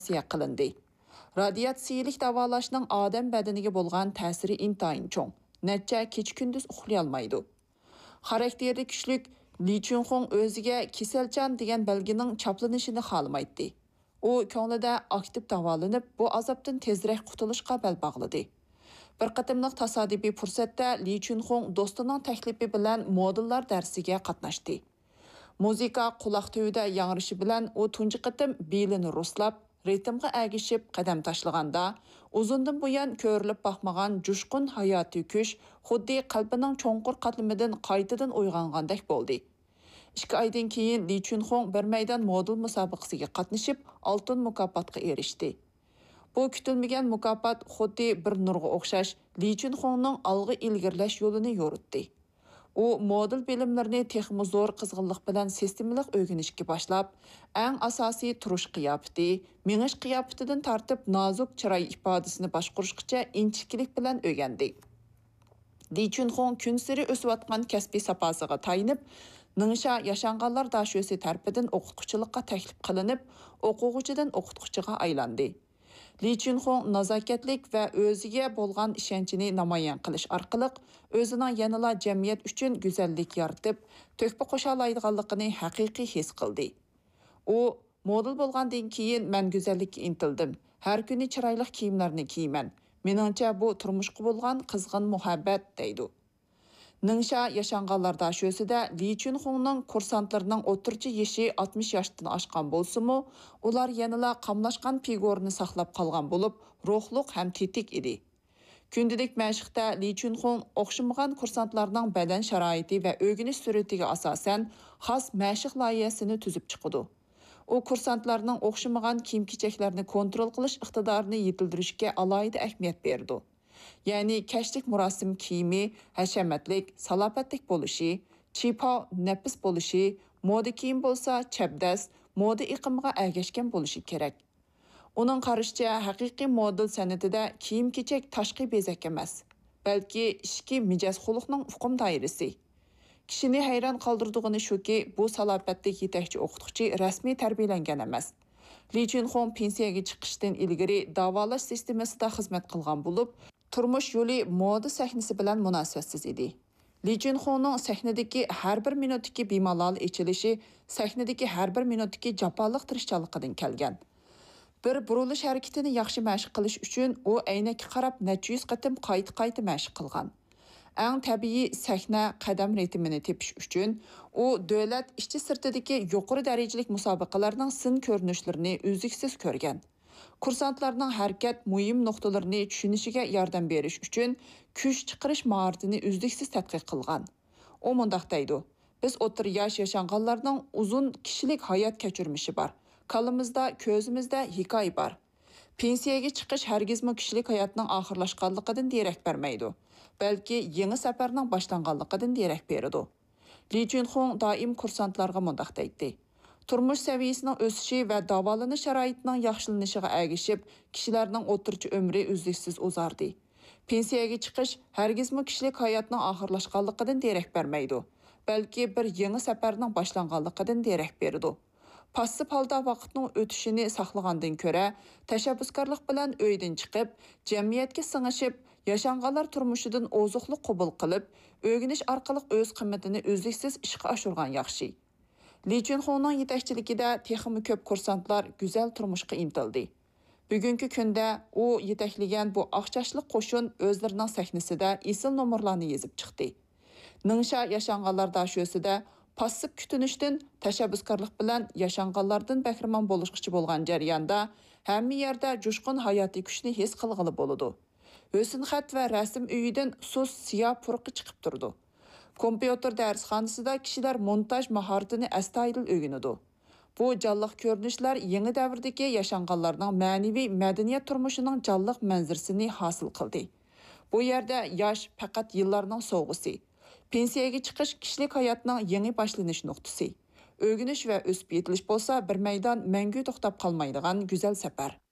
qilindi. Radiatsiyalik davolashning odam badaniga bo'lgan ta'siri intayin cho'ng. Necha kecha-kunduz uxlay olmaydi. Xarakteri kuchlik Li Chunxong o'ziga kasalchan degan belgining chaplanishini xohlamaydi. U ko'nglida aktiv davolanib, bu azobdan tezroq qutulishga bel bog'ladi. Bir qatimliq tasodifiy fursatda Li Chunxong do'stining taklifi bilan modellar darsiga qatnashdi. Muzika quloq tuvida yangrashi bilan u tunji qatim belini ruslab, ritmga agishib qadam tashlaganda, uzundan buyon ko'rilib boqmagan jushqun hayotiy kuch xuddi qalbining cho'nqur qatlamidan qaytadan uyg'ongandek bo'ldi. 2 oydan keyin Li Chunxong bir maydon model musobaqasiga qatnashib, oltin mukofotga erishdi. Bu kutilmagan mukofot xuddi bir nurga o'xshash Li Chunxongning olg'a ilgirlash yo'lini yo'ritdi. U model bilimlarini texmi zo'r qizg'inlik bilan sistemalik o'rganishga boshlab, eng asosiy turish qiyofati, mingish qiyofatidan tortib nozik chiroy ifodasini boshqarishgacha inchiklik bilan o'rgandi. Li Chunxong kun sari o'sayotgan kasbiy sapasiga tayinib, Ningsha Yaşanğanlar Daşösi tarafidan o'qituvchilikqa taklif qilinib, o'quvchidan o'qituvchiga aylandi. Li Chunxong nazokatlik va o'ziga bo'lgan ishonchini namoyon qilish orqali o'zining yanada jamiyat uchun go'zallik yaratib, to'kpa qo'sha oladiganligini haqiqiy his qildi. U model bo'lgandan keyin men go'zallikka intildim. Har kuni chiroyli kiyimlarni kiyman. Meningcha bu turmushga bo'lgan qizg'in muhabbat deydi. Ningsha Yaşanğanlar Daşösida Li Chunxongning kursantlarining o'rtacha yoshi 60 yoshdan oshgan bo'lsa-mu, ular yanada qamlashgan figurni saqlab qolgan bo'lib, ruhliq ham tetik edi. Kundalik mashqda Li Chunxong o'xshamagan kursantlarning badan sharoiti va o'rganish sur'atiga asosan xos mashq loyihasini tuzib chiqdi. U kursantlarning o'xshamagan kiyim-kechaklarni kontrol qilish iqtidorini yetildirishga alohida ahamiyat berdi. Ya'ni kashlik murosim kiyimi hashamatlik, salobatlik bo'lishi, chipo, nafis bo'lishi, moda kiyim bo'lsa chabdas, moda iqimiga ergashgan bo'lishi kerak. Uning qarashicha haqiqiy model san'atida kiyim-kechak tashqi bezak emas, balki ichki mijoz xulqning uqum doirasi. Kishini hayron qoldirdig'ini shuki, bu salobatlik yetakchi o'qituvchi rasmiy tarbiyalangan emas. Li Chunxong pensiyaga chiqishdan ilgari davolash sistemasida xizmat qilgan bo'lib, turmush yo'li moda sahnasi bilan munosabatsiz edi. Li Chunxongning sahnadagi har bir minutdagi bemalol ichilishi sahnadagi har bir minutdagi jafoliq tirishchanligidan kelgan. Bir burilish harakatini yaxshi mashq qilish uchun u aynakka qarab necha yuz qatim qayta mashq qilgan. Eng tabiiy sahna qadam ritmini tepish uchun u davlat ishchi sirtidagi yuqori darajalik musobaqalarning sin ko'rinishlarini uzluksiz ko'rgan. Kursantlarning harakat muhim nuqtalarini tushunishiga yordam berish uchun kuch chiqarish mahoratini uzluksiz tadqiq qilgan. U mundaq deydi: Biz o'tir yosh yaşanğanlarning uzun kishilik hayot kechirmishi bor. Qo'limizda, ko'zimizda hikoya bor. Pensiyaga chiqish hargizmi kishilik hayotning oxirlashganligidan derak bermaydi, balki yangi safarning boshlanganligidan derak beradi. Li Chunxong doim kursantlarga mundaq deydi: Turmush saviyasining o'sishi va davolanish sharoitining yaxshilanishiga ergishib, kishilarning o'rtacha umri uzluksiz uzardi. Pensiyaga chiqish hargizmi kishilik hayotning oxirlashganligidan derak bermaydi, balki bir yangi safarning boshlanganligidan derak beradi. Passiv holda vaqtning o'tishini saqlagandan ko'ra, tashabbuskorlik bilan uydan chiqib, jamiyatga singishib, yaşanğanlar turmushidan ozuqlik qabul qilib, o'rganish orqali o'z qimmatini uzluksiz ishga oshirgan yaxshi. Li Chunxongning yetakchiligida texmi ko'p kursantlar go'zal turmushga intildi. Bugungi kunda u yetaklagan bu oqchashli qo'shin o'zlarining sahnasida esil nomerlarni yozib chiqdi. Ningsha Yaşanğanlar Daşösida passiv kutinishdan tashabbuskorlik bilan yaşanğanlardan bahramon bo'lishchi bo'lgan jarayonda hamma yerda jo'shqin hayotiy kuchni his qilg'ili bo'ladi. Husnxat va rasm uyidan sus siyoh purqi chiqib turdi. Kompyuter darsxonasida kishilar montaj mahoratini astoydil o'rganadi. Bu jonliq ko'rinishlar yangi davrdagi yaşanğanlarning ma'naviy madaniyat turmushining jonliq manzarasini hosil qildi. Bu yerda yosh faqat yillarning sovg'isi. Pensiyaga chiqish kishilik hayotning yangi boshlanish nuqtasi. O'rganish va o'sib yetilish bo'lsa bir maydon mangu to'xtab qolmaydigan go'zal safar.